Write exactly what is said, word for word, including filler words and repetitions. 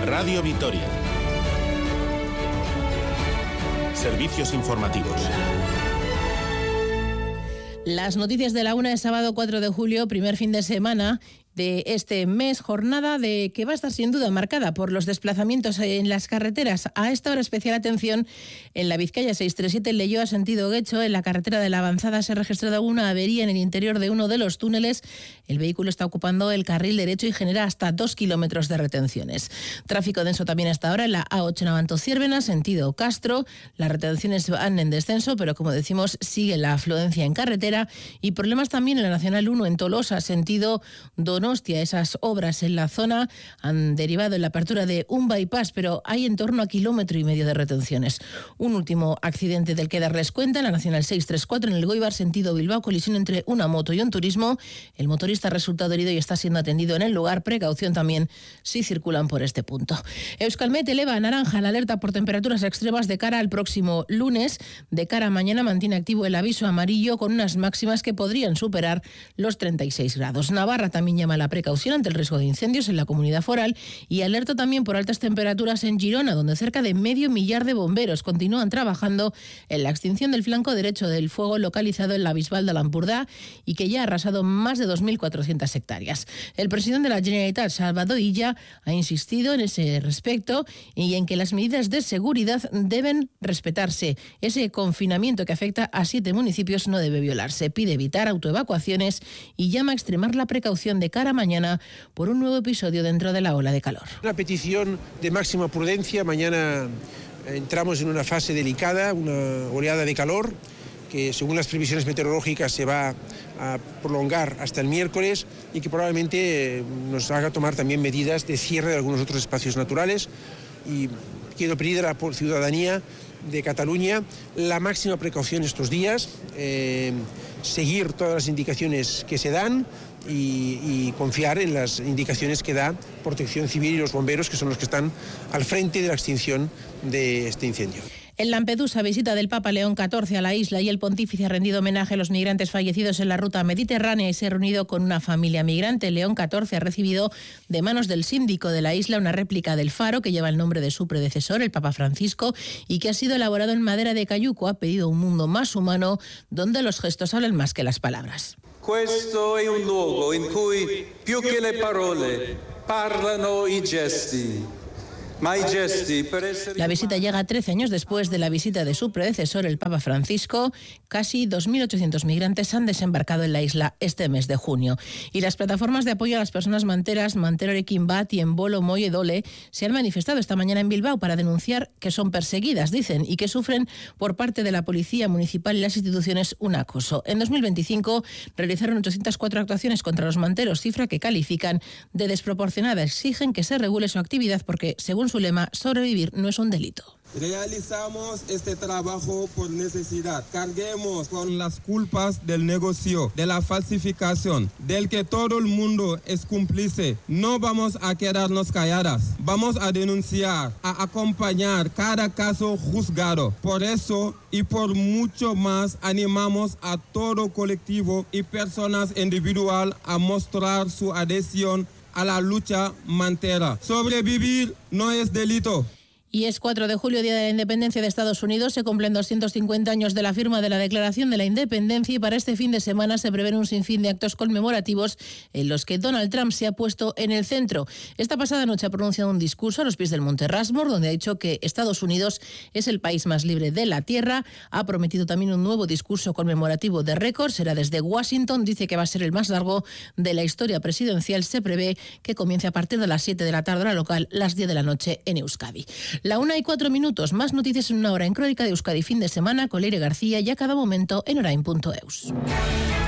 Radio Vitoria. Servicios informativos. Las noticias de la una de sábado cuatro de julio, primer fin de semana de este mes, jornada de que va a estar sin duda marcada por los desplazamientos en las carreteras. A esta hora, especial atención en la Vizcaya seiscientos treinta y siete Leioa sentido Guecho. En la carretera de la Avanzada se ha registrado una avería en el interior de uno de los túneles. El vehículo está ocupando el carril derecho y genera hasta dos kilómetros de retenciones. Tráfico denso también hasta ahora en la A ocho Navanto-Ciervena, sentido Castro. Las retenciones van en descenso, pero como decimos, sigue la afluencia en carretera. Y problemas también en la Nacional uno en Tolosa, sentido Donostia. Esas obras en la zona han derivado en la apertura de un bypass, pero hay en torno a kilómetro y medio de retenciones. Un último accidente del que darles cuenta en la Nacional seiscientos treinta y cuatro en el Goibar, sentido Bilbao, colisión entre una moto y un turismo. El motorista ha resultado herido y está siendo atendido en el lugar. Precaución también si circulan por este punto. Euskalmet eleva a naranja la alerta por temperaturas extremas de cara al próximo lunes. De cara a mañana mantiene activo el aviso amarillo con unas máximas que podrían superar los treinta y seis grados. Navarra también llama a la precaución ante el riesgo de incendios en la comunidad foral y alerta también por altas temperaturas en Girona, donde cerca de medio millar de bomberos continúan trabajando en la extinción del flanco derecho del fuego localizado en la Bisbal de l'Empordà y que ya ha arrasado más de dos mil cuatrocientas hectáreas. El presidente de la Generalitat, Salvador Illa, ha insistido en ese respecto y en que las medidas de seguridad deben respetarse. Ese confinamiento que afecta a siete municipios no debe violarse. Pide evitar autoevacuaciones y llama a extremar la precaución de cara a mañana por un nuevo episodio dentro de la ola de calor. Una petición de máxima prudencia. Mañana entramos en una fase delicada, una oleada de calor que según las previsiones meteorológicas se va a prolongar hasta el miércoles y que probablemente nos haga tomar también medidas de cierre de algunos otros espacios naturales. Y quiero pedir a la ciudadanía de Cataluña la máxima precaución estos días, eh, seguir todas las indicaciones que se dan y, y confiar en las indicaciones que da Protección Civil y los bomberos, que son los que están al frente de la extinción de este incendio. En Lampedusa, visita del Papa León catorce a la isla y el pontífice ha rendido homenaje a los migrantes fallecidos en la ruta mediterránea y se ha reunido con una familia migrante. León catorce ha recibido de manos del síndico de la isla una réplica del faro que lleva el nombre de su predecesor, el Papa Francisco, y que ha sido elaborado en madera de cayuco. Ha pedido un mundo más humano donde los gestos hablan más que las palabras. Questo è un luogo in cui più che le parole parlano i gesti. La visita llega trece años después de la visita de su predecesor, el Papa Francisco. Casi dos mil ochocientos migrantes han desembarcado en la isla este mes de junio. Y las plataformas de apoyo a las personas manteras, Manterorekin Bat y Embolo Moye Dole, se han manifestado esta mañana en Bilbao para denunciar que son perseguidas, dicen, y que sufren por parte de la policía municipal y las instituciones un acoso. En dos mil veinticinco realizaron ochocientas cuatro actuaciones contra los manteros, cifra que califican de desproporcionada. Exigen que se regule su actividad porque, según su lema, sobrevivir no es un delito. Realizamos este trabajo por necesidad. Carguemos con las culpas del negocio, de la falsificación, del que todo el mundo es cómplice. No vamos a quedarnos calladas. Vamos a denunciar, a acompañar cada caso juzgado. Por eso y por mucho más animamos a todo colectivo y personas individual a mostrar su adhesión a la lucha mantera. Sobrevivir no es delito. Y es cuatro de julio, Día de la Independencia de Estados Unidos. Se cumplen doscientos cincuenta años de la firma de la Declaración de la Independencia y para este fin de semana se prevén un sinfín de actos conmemorativos en los que Donald Trump se ha puesto en el centro. Esta pasada noche ha pronunciado un discurso a los pies del Monte Rushmore donde ha dicho que Estados Unidos es el país más libre de la Tierra. Ha prometido también un nuevo discurso conmemorativo de récord. Será desde Washington. Dice que va a ser el más largo de la historia presidencial. Se prevé que comience a partir de las siete de la tarde hora local, las diez de la noche en Euskadi. La una y cuatro minutos, más noticias en una hora en Crónica de Euskadi fin de semana con Leire García y a cada momento en orain punto eus.